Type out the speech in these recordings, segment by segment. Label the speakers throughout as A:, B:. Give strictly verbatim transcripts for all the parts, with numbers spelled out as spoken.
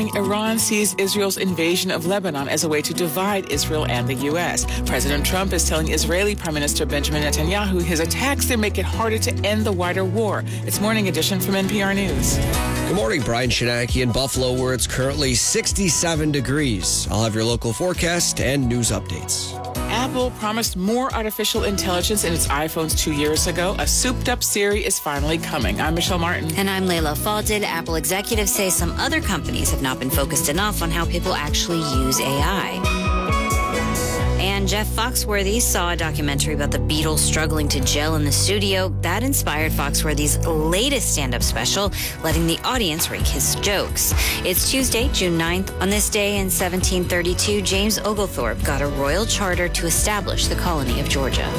A: morning, Iran sees Israel's invasion of Lebanon as a way to divide Israel and the U S. President Trump is telling Israeli Prime Minister Benjamin Netanyahu his attacks there make it harder to end the wider war. It's Morning Edition from N P R News.
B: Good morning, Brian Shinaki in Buffalo, where it's currently sixty-seven degrees. I'll have your local forecast and news updates.
A: Apple promised more artificial intelligence in its iPhones two years ago. A souped-up Siri is finally coming. I'm Michelle Martin.
C: And I'm Layla Falded. Apple executives say some other companies have not been focused enough on how people actually use A I. And Jeff Foxworthy saw a documentary about the Beatles struggling to gel in the studio. That inspired Foxworthy's latest stand-up special, letting the audience rank his jokes. It's Tuesday, June ninth. On this day in seventeen thirty-two, James Oglethorpe got a royal charter to establish the colony of Georgia.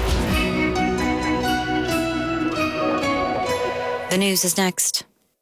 C: The news is next.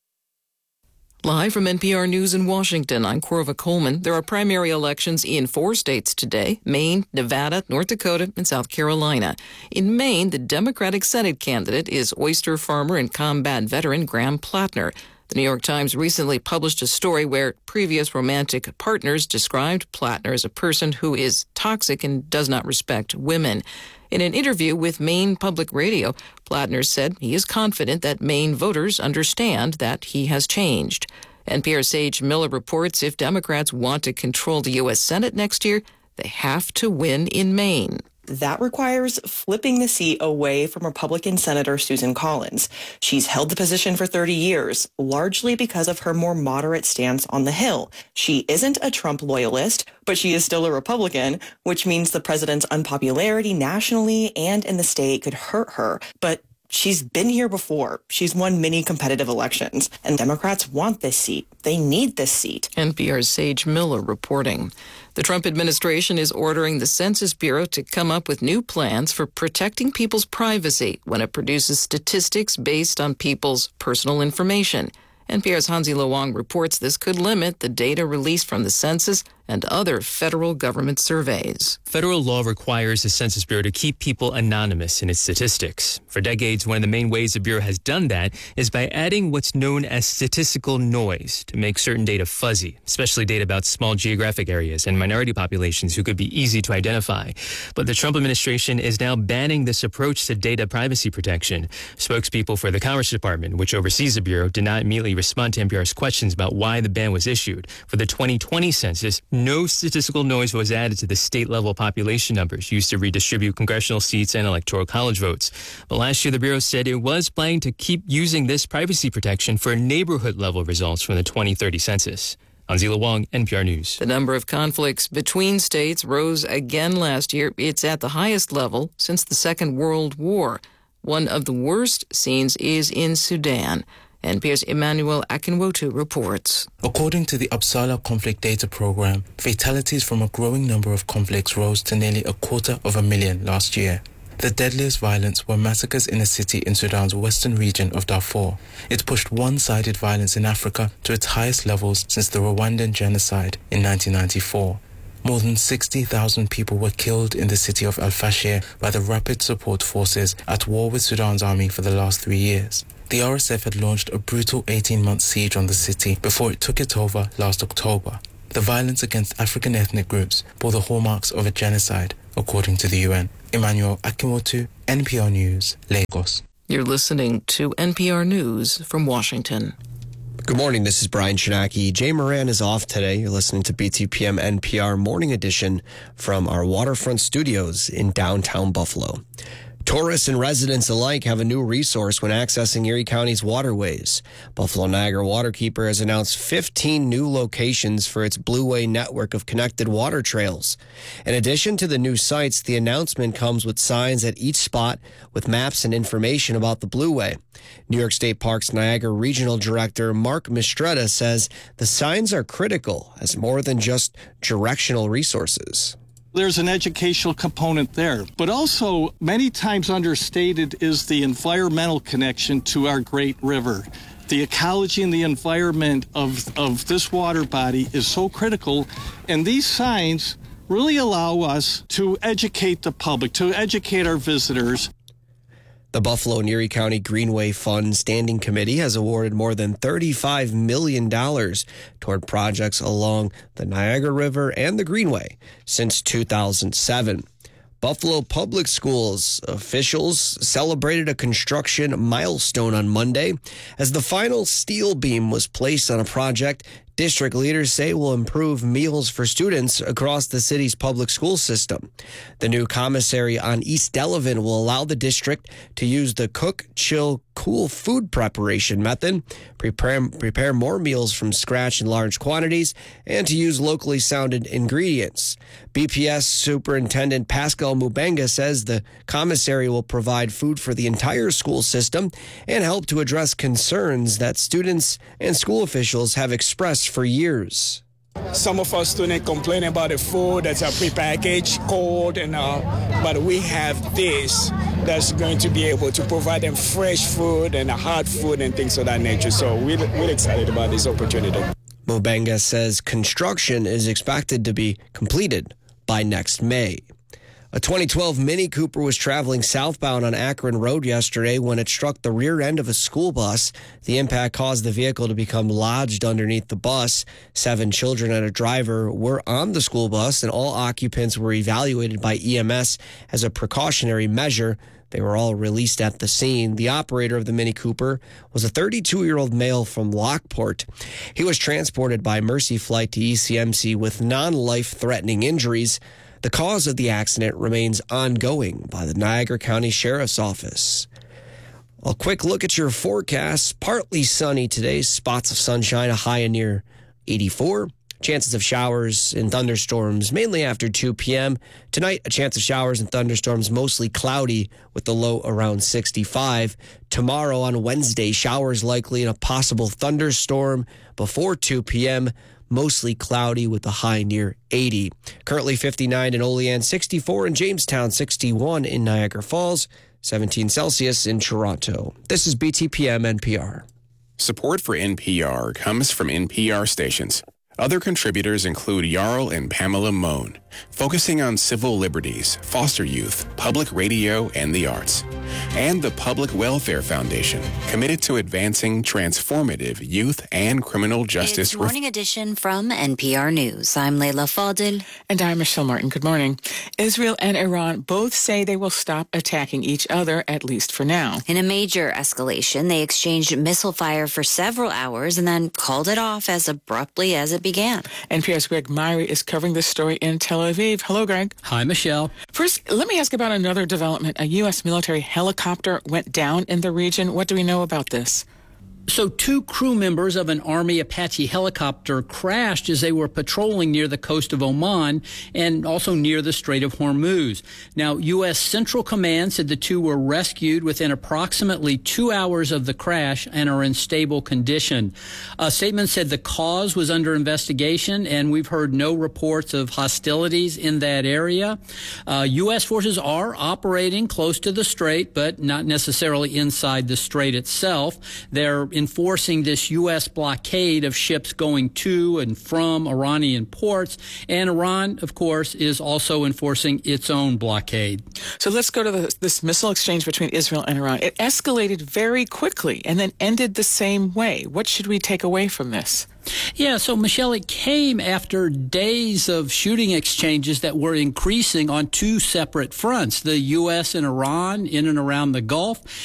D: Live from N P R News in Washington, I'm Corva Coleman. There are primary elections in four states today: Maine, Nevada, North Dakota, and South Carolina. In Maine, the Democratic Senate candidate is oyster farmer and combat veteran Graham Plattner. The New York Times recently published a story where previous romantic partners described Plattner as a person who is toxic and does not respect women. In an interview with Maine Public Radio, Plattner said he is confident that Maine voters understand that he has changed. N P R's Sage Miller reports if Democrats want to control the U S Senate next year, they have to win in Maine.
E: That requires flipping the seat away from Republican Senator Susan Collins. She's held the position for thirty years, largely because of her more moderate stance on the Hill. She isn't a Trump loyalist, but she is still a Republican, which means the president's unpopularity nationally and in the state could hurt her. But she's been here before. She's won many competitive elections, and Democrats want this seat. They need this seat.
D: N P R's Sage Miller reporting. The Trump administration is ordering the Census Bureau to come up with new plans for protecting people's privacy when it produces statistics based on people's personal information. N P R's Hansi Lo Wang reports this could limit the data released from the census and other federal government surveys.
F: Federal law requires the Census Bureau to keep people anonymous in its statistics. For decades, one of the main ways the Bureau has done that is by adding what's known as statistical noise to make certain data fuzzy, especially data about small geographic areas and minority populations who could be easy to identify. But the Trump administration is now banning this approach to data privacy protection. Spokespeople for the Commerce Department, which oversees the Bureau, did not immediately respond to N P R's questions about why the ban was issued. For the twenty twenty census, no statistical noise was added to the state-level population numbers used to redistribute congressional seats and electoral college votes. But last year, the Bureau said it was planning to keep using this privacy protection for neighborhood-level results from the twenty thirty census. Hansi Lo Wang, N P R News.
D: The number of conflicts between states rose again last year. It's at the highest level since the Second World War. One of the worst scenes is in Sudan. N P R's Emmanuel Akinwotu reports.
G: According to the Uppsala Conflict Data Program, fatalities from a growing number of conflicts rose to nearly a quarter of a million last year. The deadliest violence were massacres in a city in Sudan's western region of Darfur. It pushed one-sided violence in Africa to its highest levels since the Rwandan genocide in nineteen ninety-four. More than sixty thousand people were killed in the city of Al-Fashir by the Rapid Support Forces at war with Sudan's army for the last three years. The R S F had launched a brutal eighteen-month siege on the city before it took it over last October. The violence against African ethnic groups bore the hallmarks of a genocide, according to the U N. Emmanuel Akinwotu, N P R News, Lagos.
D: You're listening to N P R News from Washington.
B: Good morning, this is Brian Shinaki. Jay Moran is off today. You're listening to B T P M N P R Morning Edition from our waterfront studios in downtown Buffalo. Tourists and residents alike have a new resource when accessing Erie County's waterways. Buffalo Niagara Waterkeeper has announced fifteen new locations for its Blue Way network of connected water trails. In addition to the new sites, the announcement comes with signs at each spot with maps and information about the Blue Way. New York State Parks Niagara Regional Director Mark Mistretta says the signs are critical as more than just directional resources.
H: There's an educational component there, but also many times understated is the environmental connection to our great river. The ecology and the environment of, of this water body is so critical, and these signs really allow us to educate the public, to educate our visitors.
B: The Buffalo and Erie County Greenway Fund Standing Committee has awarded more than thirty-five million dollars toward projects along the Niagara River and the Greenway since two thousand seven. Buffalo Public Schools officials celebrated a construction milestone on Monday as the final steel beam was placed on a project district leaders say will improve meals for students across the city's public school system. The new commissary on East Delavan will allow the district to use the cook, chill, cool food preparation method, prepare, prepare more meals from scratch in large quantities, and to use locally sounded ingredients. B P S Superintendent Pascal Mubenga says the commissary will provide food for the entire school system and help to address concerns that students and school officials have expressed for years.
I: Some of our students complain about the food that's a prepackaged, cold, and uh, but we have this that's going to be able to provide them fresh food and hot food and things of that nature. So we're, we're excited about this opportunity.
B: Mubenga says construction is expected to be completed by next May. A twenty twelve Mini Cooper was traveling southbound on Akron Road yesterday when it struck the rear end of a school bus. The impact caused the vehicle to become lodged underneath the bus. Seven children and a driver were on the school bus, and all occupants were evaluated by E M S as a precautionary measure. They were all released at the scene. The operator of the Mini Cooper was a thirty-two-year-old male from Lockport. He was transported by Mercy Flight to E C M C with non-life-threatening injuries. The cause of the accident remains ongoing by the Niagara County Sheriff's Office. A quick look at your forecast. Partly sunny today, spots of sunshine, a high near eighty-four. Chances of showers and thunderstorms mainly after two p.m. Tonight, a chance of showers and thunderstorms, mostly cloudy with the low around sixty-five. Tomorrow on Wednesday, showers likely and a possible thunderstorm before two p.m., mostly cloudy with a high near eighty. Currently fifty-nine in Olean, sixty-four in Jamestown, sixty-one in Niagara Falls, seventeen Celsius in Toronto. This is B T P M N P R.
J: Support for N P R comes from N P R stations. Other contributors include Jarl and Pamela Mohn, focusing on civil liberties, foster youth, public radio, and the arts. And the Public Welfare Foundation, committed to advancing transformative youth and criminal justice.
C: It's Morning Edition from N P R News. I'm Leila Fadil.
A: And I'm Michelle Martin. Good morning. Israel and Iran both say they will stop attacking each other, at least for now.
C: In a major escalation, they exchanged missile fire for several hours and then called it off as abruptly as it began.
A: N P R's Greg Myrie is covering this story in Tel Aviv. Hello, Greg.
K: Hi, Michelle.
A: First, let me ask about another development. A U S military helicopter went down in the region. What do we know about this?
K: So two crew members of an Army Apache helicopter crashed as they were patrolling near the coast of Oman and also near the Strait of Hormuz. Now, U S Central Command said the two were rescued within approximately two hours of the crash and are in stable condition. A statement said the cause was under investigation, and we've heard no reports of hostilities in that area. Uh, U S forces are operating close to the strait, but not necessarily inside the strait itself. They're enforcing this U S blockade of ships going to and from Iranian ports. And Iran, of course, is also enforcing its own blockade.
A: So let's go to the, this missile exchange between Israel and Iran. It escalated very quickly and then ended the same way. What should we take away from this?
K: Yeah, so, Michelle, it came after days of shooting exchanges that were increasing on two separate fronts, the U S and Iran in and around the Gulf,